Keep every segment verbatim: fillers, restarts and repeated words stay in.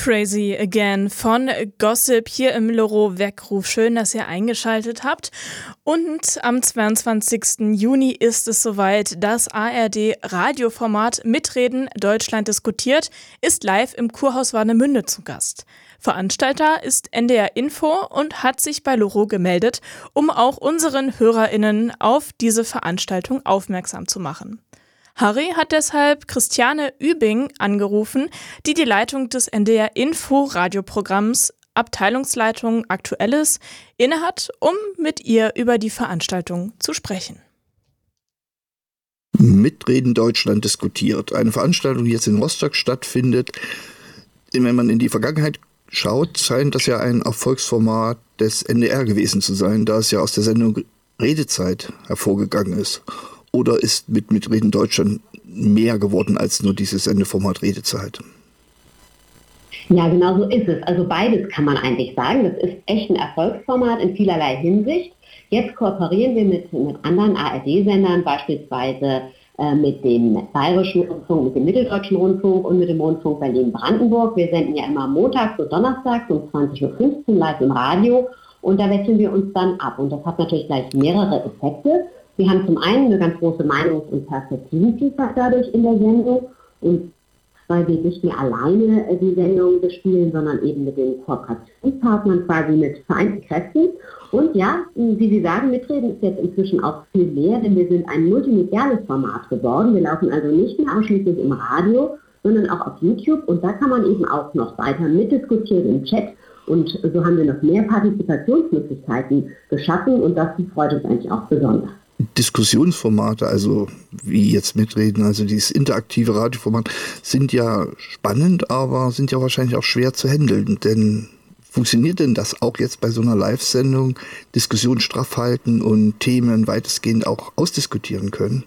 Crazy Again von Gossip hier im Loro Weckruf. Schön, dass ihr eingeschaltet habt. Und am zweiundzwanzigsten Juni ist es soweit. Das A R D-Radioformat Mitreden Deutschland diskutiert ist live im Kurhaus Warnemünde zu Gast. Veranstalter ist N D R Info und hat sich bei Loro gemeldet, um auch unseren HörerInnen auf diese Veranstaltung aufmerksam zu machen. Harry hat deshalb Christiane Übing angerufen, die die Leitung des N D R Info Radioprogramms Abteilungsleitung Aktuelles innehat, um mit ihr über die Veranstaltung zu sprechen. Mitreden Deutschland diskutiert. Eine Veranstaltung, die jetzt in Rostock stattfindet. Wenn man in die Vergangenheit schaut, scheint das ja ein Erfolgsformat des N D R gewesen zu sein, da es ja aus der Sendung Redezeit hervorgegangen ist. Oder ist mit Mitreden Deutschland mehr geworden als nur dieses Sendeformat Redezeit? Ja, genau so ist es. Also beides kann man eigentlich sagen. Das ist echt ein Erfolgsformat in vielerlei Hinsicht. Jetzt kooperieren wir mit, mit anderen A R D-Sendern, beispielsweise äh, mit dem Bayerischen Rundfunk, mit dem Mitteldeutschen Rundfunk und mit dem Rundfunk Berlin-Brandenburg. Wir senden ja immer montags und donnerstags um zwanzig Uhr fünfzehn live im Radio und da wechseln wir uns dann ab. Und das hat natürlich gleich mehrere Effekte. Wir haben zum einen eine ganz große Meinungs- und Perspektivenvielfalt dadurch in der Sendung und weil wir nicht mehr alleine die Sendung bespielen, sondern eben mit den Kooperationspartnern, quasi mit vereinten Kräften. Und ja, wie Sie sagen, Mitreden ist jetzt inzwischen auch viel mehr, denn wir sind ein multimediales Format geworden. Wir laufen also nicht mehr ausschließlich im Radio, sondern auch auf YouTube und da kann man eben auch noch weiter mitdiskutieren im Chat. Und so haben wir noch mehr Partizipationsmöglichkeiten geschaffen und das freut uns eigentlich auch besonders. Diskussionsformate, also wie jetzt Mitreden, also dieses interaktive Radioformat, sind ja spannend, aber sind ja wahrscheinlich auch schwer zu handeln. Denn funktioniert denn das auch jetzt bei so einer Live-Sendung, Diskussion straff halten und Themen weitestgehend auch ausdiskutieren können?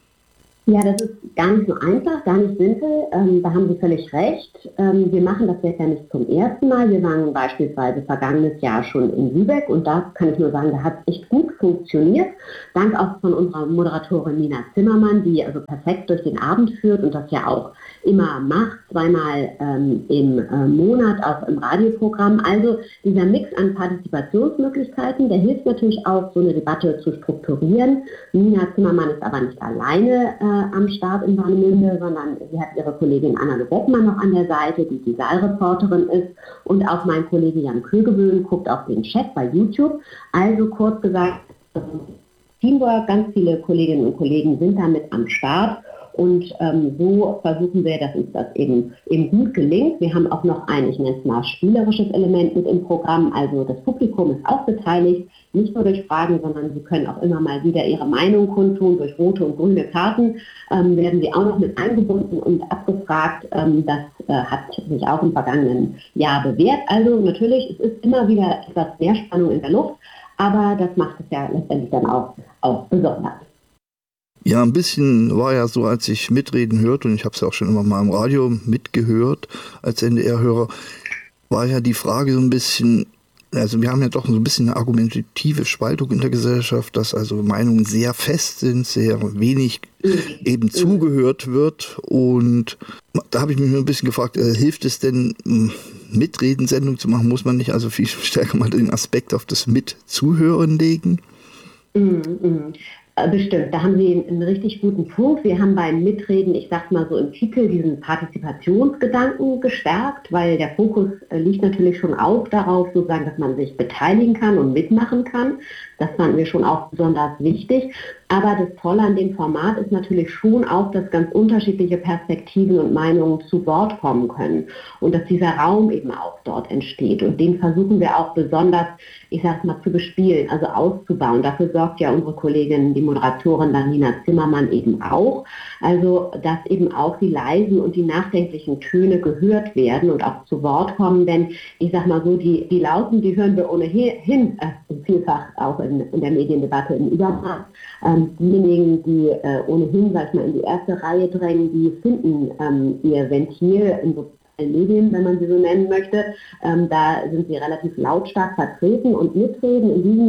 Ja, das ist gar nicht so einfach, gar nicht simpel. Ähm, da haben Sie völlig recht. Ähm, wir machen das jetzt ja nicht zum ersten Mal. Wir waren beispielsweise vergangenes Jahr schon in Lübeck und da kann ich nur sagen, da hat es echt gut funktioniert. Dank auch von unserer Moderatorin Nina Zimmermann, die also perfekt durch den Abend führt und das ja auch immer macht, zweimal ähm, im äh, Monat auch im Radioprogramm. Also dieser Mix an Partizipationsmöglichkeiten, der hilft natürlich auch, so eine Debatte zu strukturieren. Nina Zimmermann ist aber nicht alleine äh, am Start in Warnemünde, sondern sie hat ihre Kollegin Anna Bockmann noch an der Seite, die die Saalreporterin ist und auch mein Kollege Jan Kögeböhn guckt auf den Chat bei YouTube. Also kurz gesagt, Teamwork, ganz viele Kolleginnen und Kollegen sind damit am Start. Und ähm, so versuchen wir, dass uns das eben, eben gut gelingt. Wir haben auch noch ein, ich nenne es mal, spielerisches Element mit im Programm. Also das Publikum ist auch beteiligt, nicht nur durch Fragen, sondern sie können auch immer mal wieder ihre Meinung kundtun. Durch rote und grüne Karten ähm, werden sie auch noch mit eingebunden und abgefragt. Ähm, das äh, hat sich auch im vergangenen Jahr bewährt. Also natürlich, es ist immer wieder etwas mehr Spannung in der Luft, aber das macht es ja letztendlich dann auch, auch besonders. Ja, ein bisschen war ja so, als ich Mitreden hörte, und ich habe es ja auch schon immer mal im Radio mitgehört als N D R-Hörer, war ja die Frage so ein bisschen, also wir haben ja doch so ein bisschen eine argumentative Spaltung in der Gesellschaft, dass also Meinungen sehr fest sind, sehr wenig eben zugehört wird. Und da habe ich mich ein bisschen gefragt, äh, hilft es denn, Mitreden-Sendung zu machen? Muss man nicht also viel stärker mal den Aspekt auf das Mitzuhören legen? Mhm, mh. Bestimmt, da haben Sie einen richtig guten Punkt. Wir haben beim Mitreden, ich sag mal so im Titel, diesen Partizipationsgedanken gestärkt, weil der Fokus liegt natürlich schon auch darauf, sozusagen, dass man sich beteiligen kann und mitmachen kann. Das fanden wir schon auch besonders wichtig. Aber das Tolle an dem Format ist natürlich schon auch, dass ganz unterschiedliche Perspektiven und Meinungen zu Wort kommen können und dass dieser Raum eben auch dort entsteht. Und den versuchen wir auch besonders, ich sag mal, zu bespielen, also auszubauen. Dafür sorgt ja unsere Kollegin, die Moderatorin Nina Zimmermann eben auch. Also, dass eben auch die leisen und die nachdenklichen Töne gehört werden und auch zu Wort kommen. Denn ich sag mal so, die, die lauten, die hören wir ohnehin äh, vielfach auch in, in der Mediendebatte im Übermaß. Ähm, diejenigen, die äh, ohnehin, sag ich mal, in die erste Reihe drängen, die finden ähm, ihr Ventil in sozialen Medien, wenn man sie so nennen möchte. Ähm, da sind sie relativ lautstark vertreten und mitreden in diesem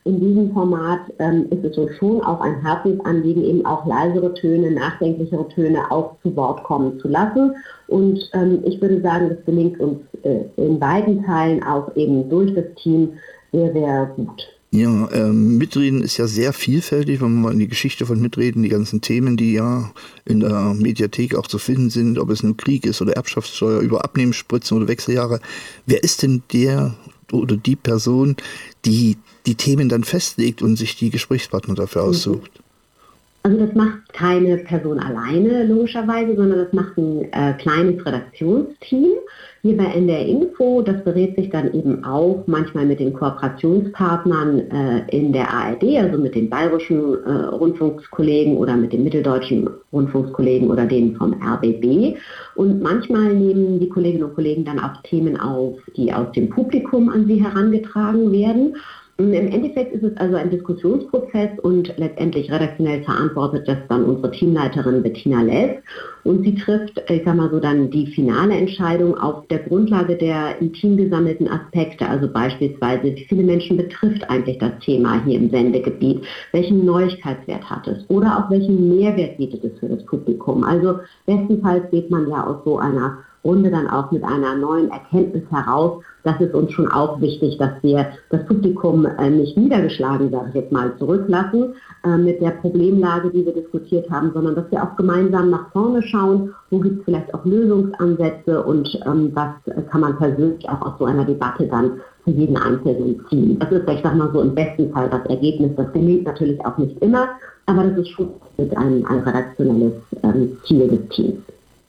in diesem Format ähm, ist es uns schon auch ein Herzensanliegen, eben auch leisere Töne, nachdenklichere Töne auch zu Wort kommen zu lassen. Und ähm, ich würde sagen, das gelingt uns äh, in beiden Teilen auch eben durch das Team sehr, sehr gut. Ja, ähm, Mitreden ist ja sehr vielfältig, wenn man mal in die Geschichte von Mitreden, die ganzen Themen, die ja in der Mediathek auch zu finden sind, ob es nun Krieg ist oder Erbschaftssteuer, über Abnehmensspritzen oder Wechseljahre. Wer ist denn der oder die Person, die die Themen dann festlegt und sich die Gesprächspartner dafür aussucht? Also das macht keine Person alleine logischerweise, sondern das macht ein äh, kleines Redaktionsteam hier bei N D R Info. Das berät sich dann eben auch manchmal mit den Kooperationspartnern äh, in der A R D, also mit den bayerischen äh, Rundfunkskollegen oder mit den mitteldeutschen Rundfunkskollegen oder denen vom R B B. Und manchmal nehmen die Kolleginnen und Kollegen dann auch Themen auf, die aus dem Publikum an sie herangetragen werden. Im Endeffekt ist es also ein Diskussionsprozess und letztendlich redaktionell verantwortet das dann unsere Teamleiterin Bettina Leß und sie trifft, ich sag mal so, dann die finale Entscheidung auf der Grundlage der im Team gesammelten Aspekte, also beispielsweise, wie viele Menschen betrifft eigentlich das Thema hier im Sendegebiet, welchen Neuigkeitswert hat es oder auch welchen Mehrwert bietet es für das Publikum. Also bestenfalls geht man ja aus so einer Runde dann auch mit einer neuen Erkenntnis heraus. Das ist uns schon auch wichtig, dass wir das Publikum äh, nicht niedergeschlagen, sage ich jetzt mal, zurücklassen äh, mit der Problemlage, die wir diskutiert haben, sondern dass wir auch gemeinsam nach vorne schauen, wo gibt es vielleicht auch Lösungsansätze und ähm, was kann man persönlich auch aus so einer Debatte dann für jeden Einzelnen ziehen. Das ist, ich sag mal so, im besten Fall das Ergebnis. Das gelingt natürlich auch nicht immer, aber das ist schon ein, ein redaktionelles ähm, Ziel des Teams.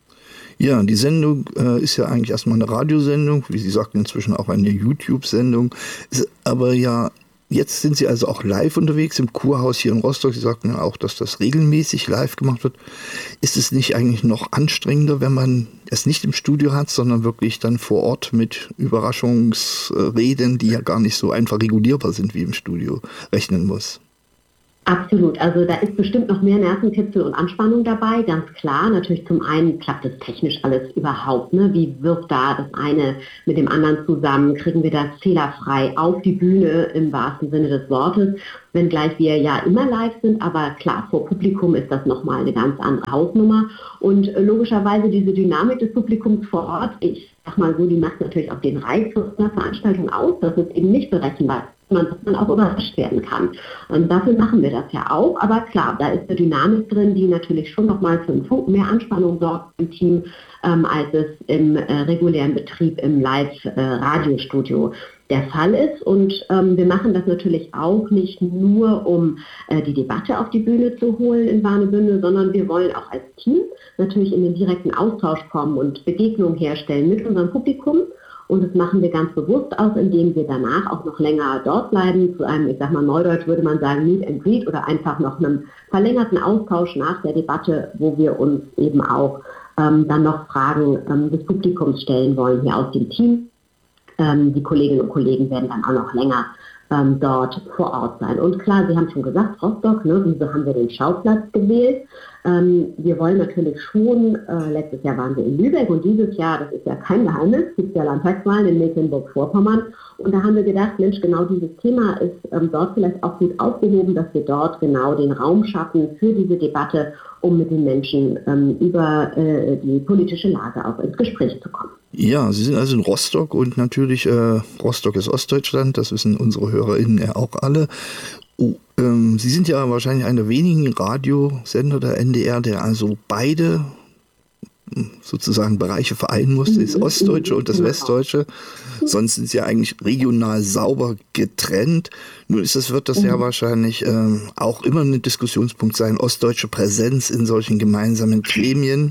Ja, die Sendung äh, ist ja eigentlich erstmal eine Radiosendung, wie Sie sagten, inzwischen auch eine YouTube-Sendung. Ist aber ja, jetzt sind Sie also auch live unterwegs im Kurhaus hier in Rostock. Sie sagten ja auch, dass das regelmäßig live gemacht wird. Ist es nicht eigentlich noch anstrengender, wenn man es nicht im Studio hat, sondern wirklich dann vor Ort mit Überraschungsreden, die ja gar nicht so einfach regulierbar sind wie im Studio, rechnen muss? Absolut, also da ist bestimmt noch mehr Nervenkitzel und Anspannung dabei, ganz klar. Natürlich zum einen klappt es technisch alles überhaupt, ne? Wie wirkt da das eine mit dem anderen zusammen? Kriegen wir das fehlerfrei auf die Bühne im wahrsten Sinne des Wortes? Wenngleich wir ja immer live sind, aber klar, vor Publikum ist das nochmal eine ganz andere Hausnummer. Und äh, logischerweise diese Dynamik des Publikums vor Ort, ich sag mal so, die macht natürlich auch den Reiz einer Veranstaltung aus, dass es eben nicht berechenbar ist, sondern dass man auch überrascht werden kann. Und dafür machen wir das ja auch. Aber klar, da ist eine Dynamik drin, die natürlich schon nochmal für einen Funken mehr Anspannung sorgt im Team, ähm, als es im äh, regulären Betrieb im Live-Radiostudio äh, der Fall ist. Und ähm, wir machen das natürlich auch nicht nur, um äh, die Debatte auf die Bühne zu holen in Warnemünde, sondern wir wollen auch als Team natürlich in den direkten Austausch kommen und Begegnungen herstellen mit unserem Publikum. Und das machen wir ganz bewusst auch, indem wir danach auch noch länger dort bleiben. Zu einem, ich sag mal neudeutsch würde man sagen, Meet and Greet oder einfach noch einem verlängerten Austausch nach der Debatte, wo wir uns eben auch ähm, dann noch Fragen ähm, des Publikums stellen wollen hier aus dem Team. Ähm, die Kolleginnen und Kollegen werden dann auch noch länger ähm, dort vor Ort sein. Und klar, Sie haben schon gesagt, Rostock, ne, wieso haben wir den Schauplatz gewählt? Ähm, wir wollen natürlich schon, äh, letztes Jahr waren wir in Lübeck und dieses Jahr, das ist ja kein Geheimnis, gibt es ja Landtagswahlen in Mecklenburg-Vorpommern. Und da haben wir gedacht, Mensch, genau dieses Thema ist ähm, dort vielleicht auch gut aufgehoben, dass wir dort genau den Raum schaffen für diese Debatte, um mit den Menschen ähm, über äh, die politische Lage auch ins Gespräch zu kommen. Ja, Sie sind also in Rostock und natürlich, äh, Rostock ist Ostdeutschland, das wissen unsere HörerInnen ja auch alle. Oh, ähm, Sie sind ja wahrscheinlich einer der wenigen Radiosender der N D R, der also beide sozusagen Bereiche vereinen muss, das Ostdeutsche und das Westdeutsche. Sonst sind sie ja eigentlich regional sauber getrennt. Nun ist das, wird das ja wahrscheinlich ähm, auch immer ein Diskussionspunkt sein, ostdeutsche Präsenz in solchen gemeinsamen Gremien.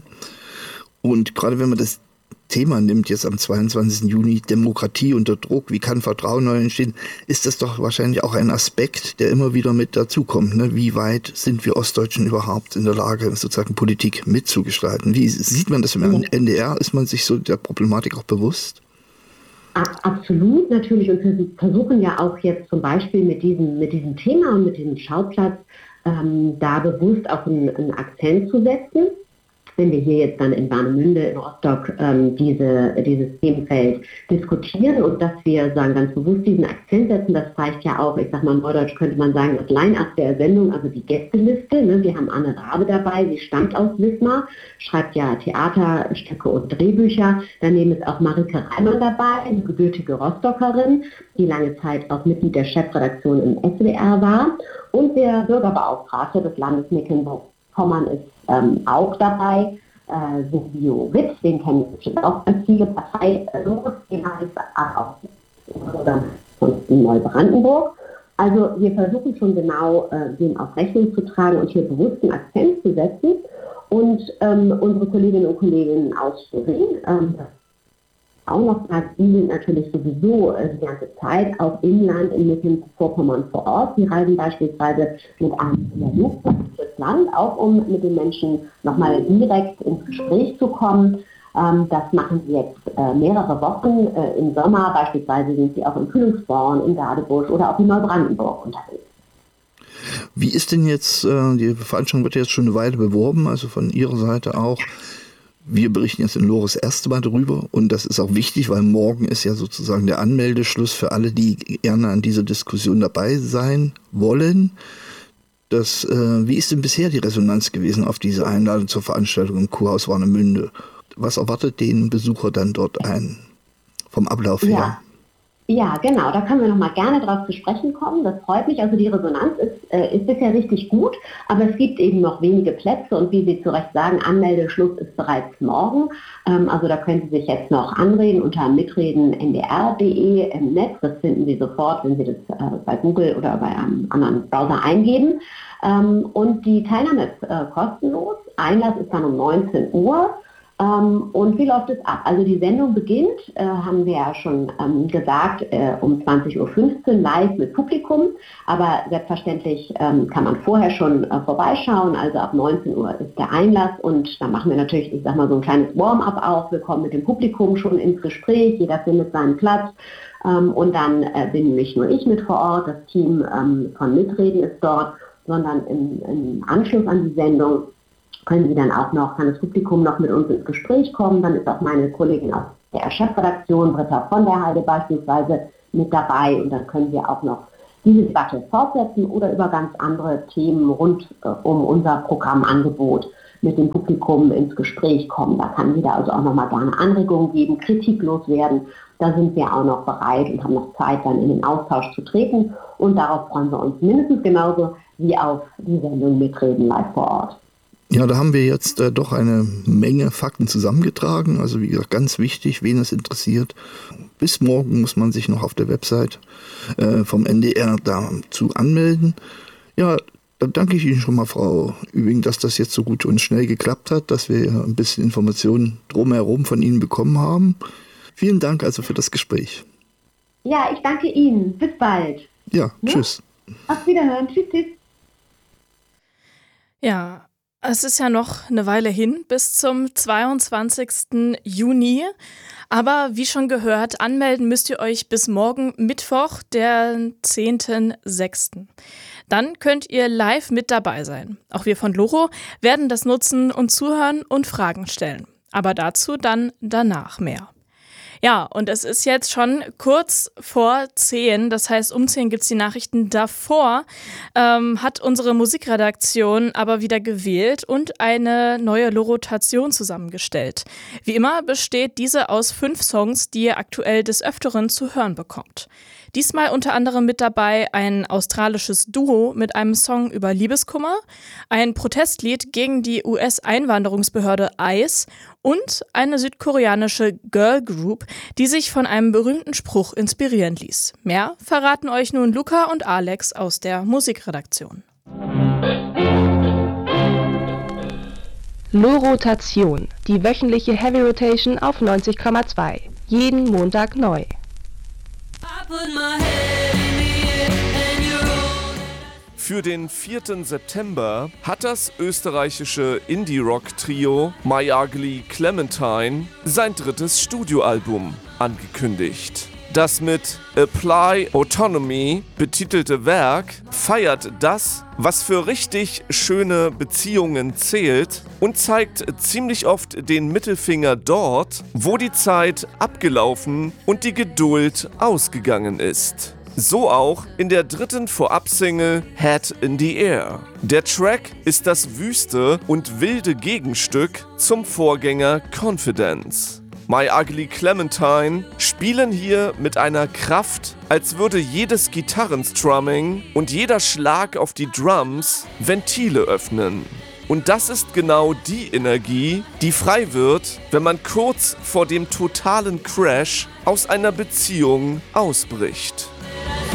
Und gerade wenn man das Thema nimmt, jetzt am zweiundzwanzigsten Juni, Demokratie unter Druck, wie kann Vertrauen neu entstehen, ist das doch wahrscheinlich auch ein Aspekt, der immer wieder mit dazukommt. Ne? Wie weit sind wir Ostdeutschen überhaupt in der Lage, sozusagen Politik mitzugestalten? Wie sieht man das im N D R? Ist man sich so der Problematik auch bewusst? Absolut, natürlich. Und wir versuchen ja auch jetzt zum Beispiel mit diesem, mit diesem Thema und mit diesem Schauplatz ähm, da bewusst auch einen, einen Akzent zu setzen. wenn wir hier jetzt dann in Warnemünde, in Rostock ähm, diese, dieses Themenfeld diskutieren und dass wir sagen ganz bewusst diesen Akzent setzen, das zeigt ja auch, ich sag mal in Neudeutsch könnte man sagen, das Line-Up der Sendung, also die Gästeliste. Ne? Wir haben Anne Rabe dabei, sie stammt aus Wismar, schreibt ja Theaterstücke und Drehbücher. Daneben ist auch Marike Reimann dabei, eine gebürtige Rostockerin, die lange Zeit auch Mitglied der Chefredaktion im S W R war. Und der Bürgerbeauftragte des Landes Mecklenburg-Vorpommern ist ähm, auch dabei, äh, Silvio Witt, den kennen bestimmt auch ganz viele Parteilos, den heißt auch von Neubrandenburg. Also wir versuchen schon genau, äh, dem auf Rechnung zu tragen und hier bewussten Akzent zu setzen. Und ähm, unsere Kolleginnen und Kollegen aus Schwerin, ähm, auch noch sagt, die sind natürlich sowieso äh, die ganze Zeit auch im Land, in Mecklenburg-Vorpommern vor Ort. Die reisen beispielsweise mit einem Dialog durchs Land, auch um mit den Menschen nochmal direkt ins Gespräch zu kommen. Ähm, das machen sie jetzt äh, mehrere Wochen. Äh, Im Sommer beispielsweise sind sie auch in Kühlungsborn, in Gadebusch oder auch in Neubrandenburg unterwegs. Wie ist denn jetzt, äh, die Veranstaltung wird jetzt schon eine Weile beworben, also von Ihrer Seite auch. Wir berichten jetzt in Lore das erste Mal darüber und das ist auch wichtig, weil morgen ist ja sozusagen der Anmeldeschluss für alle, die gerne an dieser Diskussion dabei sein wollen. Das, äh, wie ist denn bisher die Resonanz gewesen auf diese Einladung zur Veranstaltung im Kurhaus Warnemünde? Was erwartet den Besucher dann dort ein, vom Ablauf her? Ja. Ja, genau, da können wir noch mal gerne drauf zu sprechen kommen. Das freut mich. Also die Resonanz ist, äh, ist bisher richtig gut, aber es gibt eben noch wenige Plätze und wie Sie zu Recht sagen, Anmeldeschluss ist bereits morgen. Ähm, also da können Sie sich jetzt noch anreden unter mitreden punkt n d r punkt d e im Netz. Das finden Sie sofort, wenn Sie das äh, bei Google oder bei einem anderen Browser eingeben. Ähm, und die Teilnahme ist äh, kostenlos. Einlass ist dann um neunzehn Uhr. Ähm, und wie läuft es ab? Also die Sendung beginnt, äh, haben wir ja schon ähm, gesagt, äh, um zwanzig Uhr fünfzehn live mit Publikum. Aber selbstverständlich ähm, kann man vorher schon äh, vorbeischauen. Also ab neunzehn Uhr ist der Einlass und da machen wir natürlich, ich sag mal, so ein kleines Warm-up auch. Wir kommen mit dem Publikum schon ins Gespräch, jeder findet seinen Platz. Ähm, und dann äh, bin nicht nur ich mit vor Ort, das Team ähm, von Mitreden ist dort, sondern im, im Anschluss an die Sendung können Sie dann auch noch, kann das Publikum noch mit uns ins Gespräch kommen. Dann ist auch meine Kollegin aus der Chefredaktion, Britta von der Heide beispielsweise, mit dabei. Und dann können wir auch noch diese Debatte fortsetzen oder über ganz andere Themen rund äh, um unser Programmangebot mit dem Publikum ins Gespräch kommen. Da kann jeder also auch nochmal gerne Anregungen geben, kritiklos werden. Da sind wir auch noch bereit und haben noch Zeit, dann in den Austausch zu treten. Und darauf freuen wir uns mindestens genauso wie auf die Sendung Mitreden live vor Ort. Ja, da haben wir jetzt äh, doch eine Menge Fakten zusammengetragen. Also wie gesagt, ganz wichtig, wen es interessiert. Bis morgen muss man sich noch auf der Website äh, vom N D R dazu anmelden. Ja, dann danke ich Ihnen schon mal, Frau Übing, dass das jetzt so gut und schnell geklappt hat, dass wir ein bisschen Informationen drumherum von Ihnen bekommen haben. Vielen Dank also für das Gespräch. Ja, ich danke Ihnen. Bis bald. Ja, ja? Tschüss. Auf Wiederhören. Tschüss, tschüss. Ja, es ist ja noch eine Weile hin bis zum zweiundzwanzigsten Juni. Aber wie schon gehört, anmelden müsst ihr euch bis morgen Mittwoch, der zehnten sechsten Dann könnt ihr live mit dabei sein. Auch wir von Loro werden das nutzen und zuhören und Fragen stellen. Aber dazu dann danach mehr. Ja, und es ist jetzt schon kurz vor zehn, das heißt um zehn gibt es die Nachrichten davor, ähm, hat unsere Musikredaktion aber wieder gewählt und eine neue Lorotation zusammengestellt. Wie immer besteht diese aus fünf Songs, die ihr aktuell des Öfteren zu hören bekommt. Diesmal unter anderem mit dabei ein australisches Duo mit einem Song über Liebeskummer, ein Protestlied gegen die U S-Einwanderungsbehörde ICE und eine südkoreanische Girl Group, die sich von einem berühmten Spruch inspirieren ließ. Mehr verraten euch nun Luca und Alex aus der Musikredaktion. Lorotation, die wöchentliche Heavy Rotation auf neunzig Komma zwei. Jeden Montag neu. Für den vierten September hat das österreichische Indie-Rock-Trio My Ugly Clementine sein drittes Studioalbum angekündigt. Das mit Apply Autonomy betitelte Werk feiert das, was für richtig schöne Beziehungen zählt und zeigt ziemlich oft den Mittelfinger dort, wo die Zeit abgelaufen und die Geduld ausgegangen ist. So auch in der dritten Vorab-Single Head in the Air. Der Track ist das wüste und wilde Gegenstück zum Vorgänger Confidence. My Ugly Clementine spielen hier mit einer Kraft, als würde jedes Gitarrenstrumming und jeder Schlag auf die Drums Ventile öffnen. Und das ist genau die Energie, die frei wird, wenn man kurz vor dem totalen Crash aus einer Beziehung ausbricht.